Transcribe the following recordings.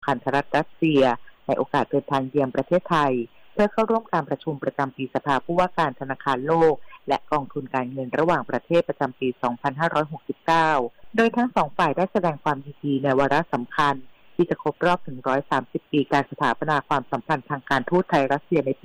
คันธรัฐรัสเซียในโอกาสเดินทางเยือนประเทศไทยเพื่อเข้าร่วมการประชุมประจำปีสภาผู้ว่าการธนาคารโลกและกองทุนการเงินระหว่างประเทศประจำปี 2569 โดยทั้งสองฝ่ายได้แสดงความยินดีในวาระสำคัญที่จะครบรอบถึง130 ปีการสถาปนาความสัมพันธ์ทางการทูตไทยรัสเซียในปี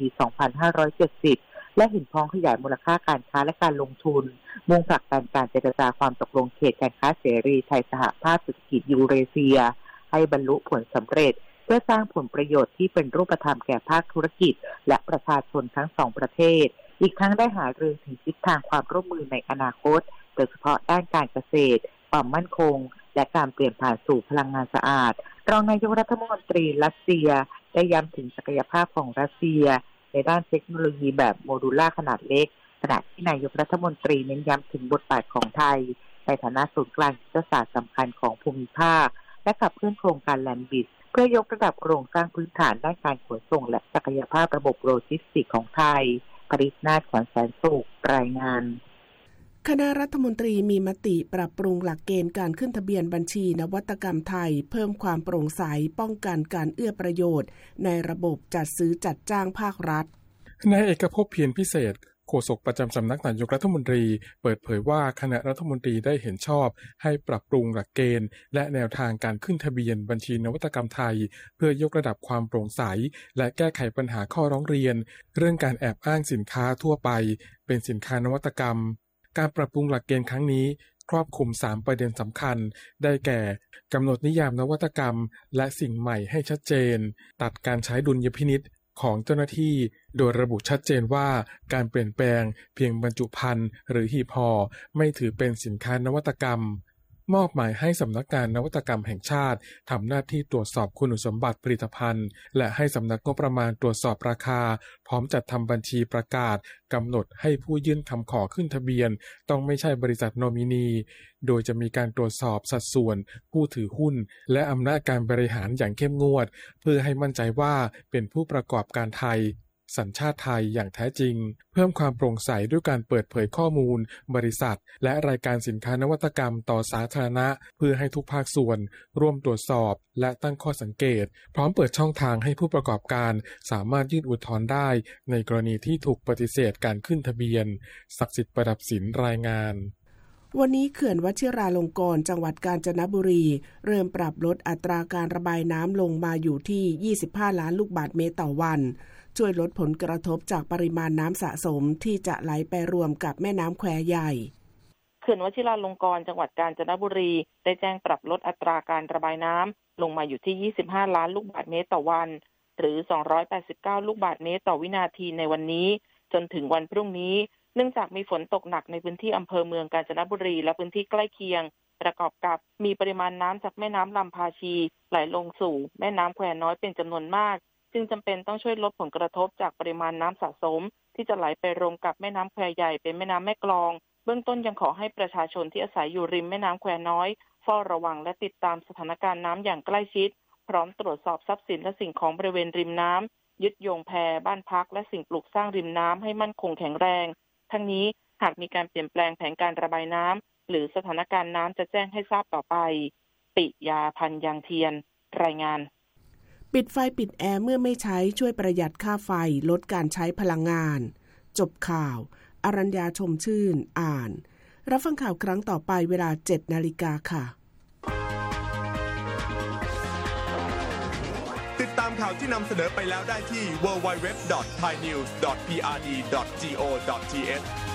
2570 และเห็นพ้องขยายมูลค่าการค้าและการลงทุนมุ่งผลักดันการเจรจาความตกลงเขตการค้าเสรีไทยสหภาพเศรษฐกิจยูเรเซียให้บรรลุผลสำเร็จเพื่อสร้างผลประโยชน์ที่เป็นรูปธรรมแก่ภาคธุรกิจและประชาชนทั้งสองประเทศอีกทั้งได้หารือถึงทิศทางความร่วมมือในอนาคตโดยเฉพาะด้านการเกษตรความมั่นคงและการเปลี่ยนผ่านสู่พลังงานสะอาดรองนายกรัฐมนตรีรัสเซียได้ย้ำถึงศักยภาพของรัสเซียในด้านเทคโนโลยีแบบโมดูล่าขนาดเล็กขณะที่นายกรัฐมนตรีเน้นย้ำถึงบทบาทของไทยในฐานะศูนย์กลางยุทธศาสตร์สำคัญของภูมิภาคและขับเคลื่อนโครงการแลนด์บิสเพื่อยกระดับโครงสร้างพื้นฐานด้านการขนส่งและศักยภาพระบบโลจิสติกส์ของไทยปริศนาถ ขวัญแสนสุขรายงานคณะรัฐมนตรีมีมติปรับปรุงหลักเกณฑ์การขึ้นทะเบียนบัญชีนวัตกรรมไทยเพิ่มความโปร่งใสป้องกันการเอื้อประโยชน์ในระบบจัดซื้อจัดจ้างภาครัฐนายเอกภพเพียรพิเศษโฆษกประจำสำนักนายกรัฐมนตรีเปิดเผยว่าคณะรัฐมนตรีได้เห็นชอบให้ปรับปรุงหลักเกณฑ์และแนวทางการขึ้นทะเบียนบัญชีนวัตกรรมไทยเพื่อยกระดับความโปร่งใสและแก้ไขปัญหาข้อร้องเรียนเรื่องการแอบอ้างสินค้าทั่วไปเป็นสินค้านวัตกรรมการปรับปรุงหลักเกณฑ์ครั้งนี้ครอบคลุม3ประเด็นสำคัญได้แก่กำหนดนิยามนวัตกรรมและสิ่งใหม่ให้ชัดเจนตัดการใช้ดุลยพินิจของเจ้าหน้าที่โดยระบุชัดเจนว่าการเปลี่ยนแปลงเพียงบรรจุภัณฑ์หรือหีบห่อไม่ถือเป็นสินค้านวัตกรรมมอบหมายให้สำนักงานนวัตกรรมแห่งชาติทำหน้าที่ตรวจสอบคุณสมบัติผลิตภัณฑ์และให้สำนักงบประมาณตรวจสอบราคาพร้อมจัดทำบัญชีประกาศกำหนดให้ผู้ยื่นคำขอขึ้นทะเบียนต้องไม่ใช่บริษัทโนมินีโดยจะมีการตรวจสอบสัดส่วนผู้ถือหุ้นและอำนาจการบริหารอย่างเข้มงวดเพื่อให้มั่นใจว่าเป็นผู้ประกอบการไทยสัญชาติไทยอย่างแท้จริงเพิ่มความโปร่งใสด้วยการเปิดเผยข้อมูลบริษัทและรายการสินค้านวัตกรรมต่อสาธารณะเพื่อให้ทุกภาคส่วนร่วมตรวจสอบและตั้งข้อสังเกตพร้อมเปิดช่องทางให้ผู้ประกอบการสามารถยื่นอุทธรณ์ได้ในกรณีที่ถูกปฏิเสธการขึ้นทะเบียนศักดิ์สิทธิ์ประดับศิลป์รายงานวันนี้เขื่อนวชิราลงกรณ์จังหวัดกาญจนบุรีเริ่มปรับลดอัตราการระบายน้ำลงมาอยู่ที่25ล้านลูกบาศก์เมตรต่อวันช่วยลดผลกระทบจากปริมาณน้ำสะสมที่จะไหลไปรวมกับแม่น้ำแควใหญ่เขื่อนวชิราลงกรณ์จังหวัดกาญจนบุรีได้แจ้งปรับลดอัตราการระบายน้ำลงมาอยู่ที่25ล้านลูกบาศก์เมตรต่อวันหรือ289ลูกบาศก์เมตรต่อวินาทีในวันนี้จนถึงวันพรุ่งนี้เนื่องจากมีฝนตกหนักในพื้นที่อำเภอเมืองกาญจนบุรีและพื้นที่ใกล้เคียงประกอบกับมีปริมาณน้ำจากแม่น้ำลำพาชีไหลลงสู่แม่น้ำแควน้อยเป็นจำนวนมากจึงจำเป็นต้องช่วยลดผลกระทบจากปริมาณน้ำสะสมที่จะไหลไปรวมกับแม่น้ำแควใหญ่เป็นแม่น้ำแม่กลองเบื้องต้นยังขอให้ประชาชนที่อาศัยอยู่ริมแม่น้ำแควน้อยเฝ้าระวังและติดตามสถานการณ์น้ำอย่างใกล้ชิดพร้อมตรวจสอบทรัพย์สินและสิ่งของบริเวณริมน้ำยึดโยงแพบ้านพักและสิ่งปลูกสร้างริมน้ำให้มั่นคงแข็งแรงทั้งนี้หากมีการเปลี่ยนแปลงแผนการระบายน้ำหรือสถานการณ์น้ำจะแจ้งให้ทราบต่อไปปิยาพันธ์ยางเทียนรายงานปิดไฟปิดแอร์เมื่อไม่ใช้ช่วยประหยัดค่าไฟลดการใช้พลังงานจบข่าวอรัญญาชมชื่นอ่านรับฟังข่าวครั้งต่อไปเวลา 7:00 น.ค่ะติดตามข่าวที่นำเสนอไปแล้วได้ที่ www.thainews.prd.go.th